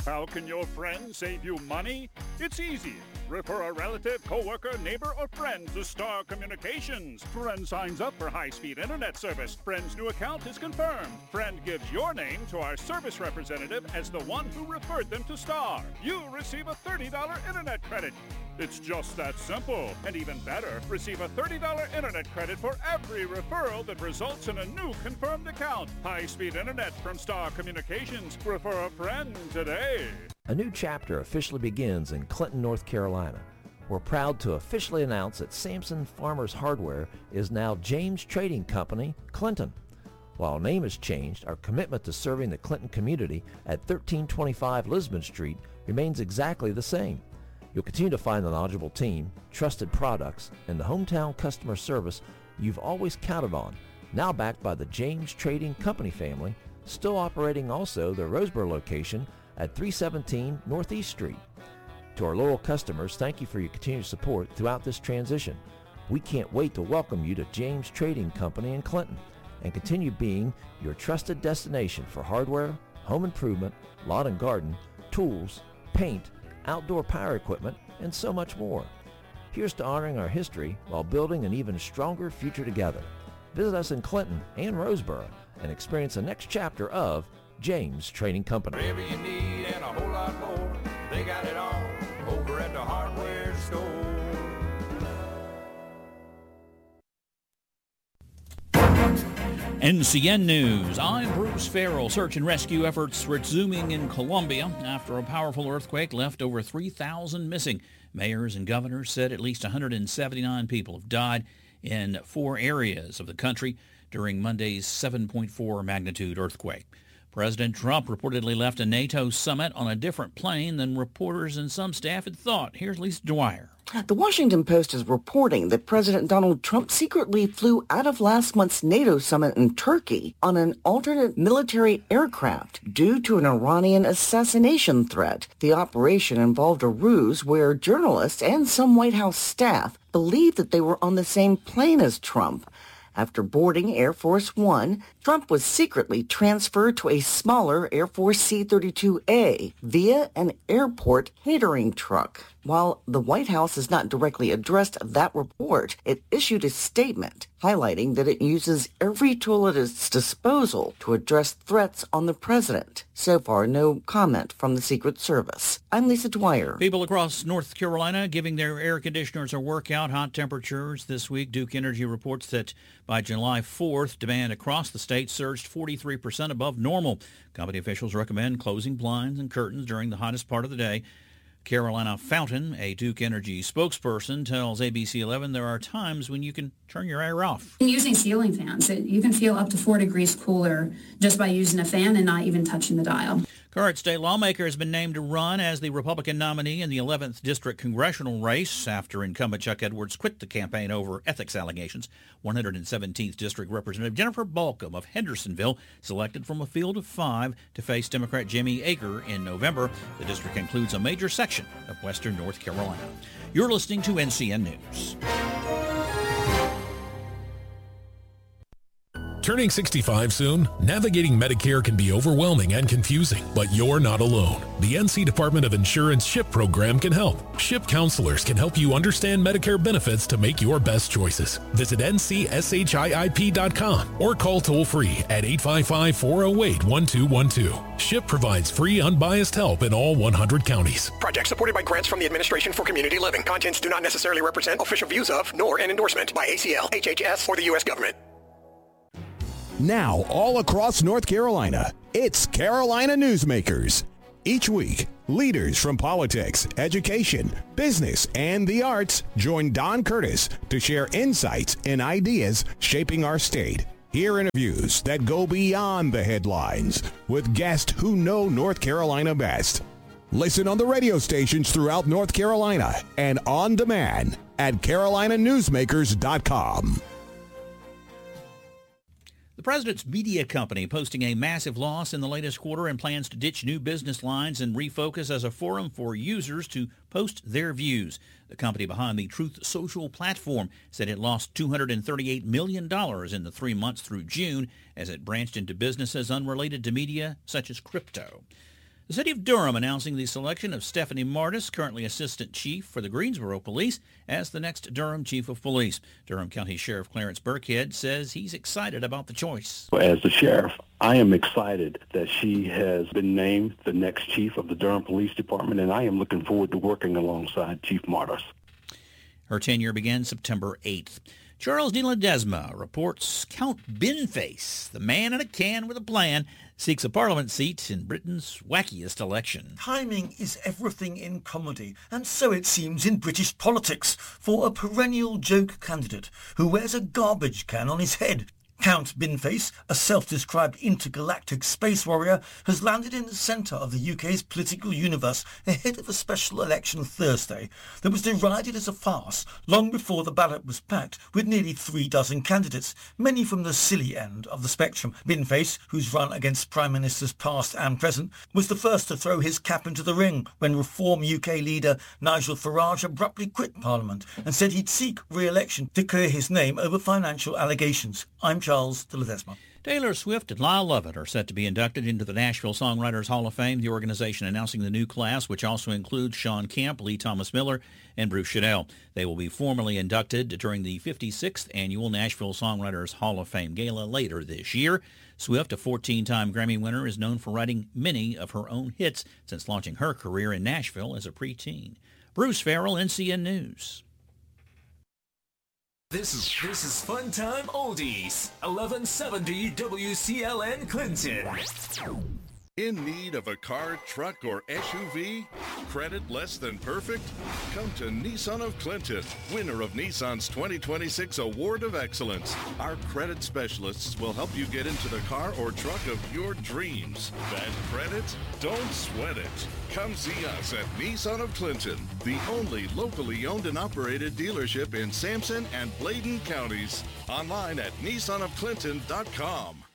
How can your friend save you money? It's easy. Refer a relative, coworker, neighbor, or friend to Star Communications. Friend signs up for high-speed internet service. Friend's new account is confirmed. Friend gives your name to our service representative as the one who referred them to Star. You'll receive a $30 internet credit. It's just that simple. And even better, receive a $30 internet credit for every referral that results in a new confirmed account. High-speed internet from Star Communications. Refer a friend today. A new chapter officially begins in Clinton, North Carolina. We're proud to officially announce that Samson Farmers Hardware is now James Trading Company, Clinton. While our name has changed, our commitment to serving the Clinton community at 1325 Lisbon Street remains exactly the same. You'll continue to find the knowledgeable team, trusted products, and the hometown customer service you've always counted on, now backed by the James Trading Company family, still operating also their Roseboro location at 317 Northeast Street. To our loyal customers, thank you for your continued support throughout this transition. We can't wait to welcome you to James Trading Company in Clinton and continue being your trusted destination for hardware, home improvement, lawn and garden, tools, paint, outdoor power equipment, and so much more. Here's to honoring our history while building an even stronger future together. Visit us in Clinton and Roseboro and experience the next chapter of James Trading Company. Whatever you need and a whole lot more, they got it all over at the hardware store. NCN News. I'm Bruce Farrell. Search and rescue efforts resuming in Colombia after a powerful earthquake left over 3,000 missing. Mayors and governors said at least 179 people have died in 4 areas of the country during Monday's 7.4 magnitude earthquake. President Trump reportedly left a NATO summit on a different plane than reporters and some staff had thought. Here's Lisa Dwyer. The Washington Post is reporting that President Donald Trump secretly flew out of last month's NATO summit in Turkey on an alternate military aircraft due to an Iranian assassination threat. The operation involved a ruse where journalists and some White House staff believed that they were on the same plane as Trump. After boarding Air Force One, Trump was secretly transferred to a smaller Air Force C-32A via an airport catering truck. While the White House has not directly addressed that report, it issued a statement highlighting that it uses every tool at its disposal to address threats on the president. So far, no comment from the Secret Service. I'm Lisa Dwyer. People across North Carolina giving their air conditioners a workout. Hot temperatures this week. Duke Energy reports that by July 4th, demand across the state surged 43% above normal. Company officials recommend closing blinds and curtains during the hottest part of the day. Carolina Fountain, a Duke Energy spokesperson, tells ABC 11 there are times when you can turn your air off. Using ceiling fans, you can feel up to 4 degrees cooler just by using a fan and not even touching the dial. Current state lawmaker has been named to run as the Republican nominee in the 11th District congressional race after incumbent Chuck Edwards quit the campaign over ethics allegations. 117th District Representative Jennifer Balcom of Hendersonville selected from a field of 5 to face Democrat Jimmy Aker in November. The district includes a major section of western North Carolina. You're listening to NCN News. Turning 65 soon? Navigating Medicare can be overwhelming and confusing, but you're not alone. The NC Department of Insurance SHIP program can help. SHIP counselors can help you understand Medicare benefits to make your best choices. Visit ncship.com or call toll-free at 855-408-1212. SHIP provides free, unbiased help in all 100 counties. Project supported by grants from the Administration for Community Living. Contents do not necessarily represent official views of, nor an endorsement by ACL, HHS, or the U.S. government. Now, all across North Carolina, it's Carolina Newsmakers. Each week, leaders from politics, education, business, and the arts join Don Curtis to share insights and ideas shaping our state. Hear interviews that go beyond the headlines with guests who know North Carolina best. Listen on the radio stations throughout North Carolina and on demand at carolinanewsmakers.com. The president's media company posting a massive loss in the latest quarter and plans to ditch new business lines and refocus as a forum for users to post their views. The company behind the Truth Social platform said it lost $238 million in the 3 months through June as it branched into businesses unrelated to media, such as crypto. The city of Durham announcing the selection of Stephanie Martis, currently Assistant Chief for the Greensboro Police, as the next Durham Chief of Police. Durham County Sheriff Clarence Burkhead says he's excited about the choice. As the sheriff, I am excited that she has been named the next chief of the Durham Police Department, and I am looking forward to working alongside Chief Martis. Her tenure began September 8th. Charles de Ledesma reports Count Binface, the man in a can with a plan, seeks a parliament seat in Britain's wackiest election. Timing is everything in comedy, and so it seems in British politics, for a perennial joke candidate who wears a garbage can on his head. Count Binface, a self-described intergalactic space warrior, has landed in the centre of the UK's political universe ahead of a special election Thursday that was derided as a farce long before the ballot was packed with nearly 3 dozen candidates, many from the silly end of the spectrum. Binface, who's run against Prime Ministers past and present, was the first to throw his cap into the ring when Reform UK leader Nigel Farage abruptly quit Parliament and said he'd seek re-election to clear his name over financial allegations. I'm Charles de Ledesma. Taylor Swift and Lyle Lovett are set to be inducted into the Nashville Songwriters Hall of Fame, the organization announcing the new class, which also includes Sean Kemp, Lee Thomas Miller, and Bruce Chanel. They will be formally inducted during the 56th Annual Nashville Songwriters Hall of Fame Gala later this year. Swift, a 14-time Grammy winner, is known for writing many of her own hits since launching her career in Nashville as a preteen. Bruce Farrell, NCN News. This is Fun Time Oldies, 1170 WCLN Clinton. In need of a car, truck, or SUV? Credit less than perfect? Come to Nissan of Clinton, winner of Nissan's 2026 Award of Excellence. Our credit specialists will help you get into the car or truck of your dreams. Bad credit? Don't sweat it. Come see us at Nissan of Clinton, the only locally owned and operated dealership in Sampson and Bladen counties. Online at nissanofclinton.com.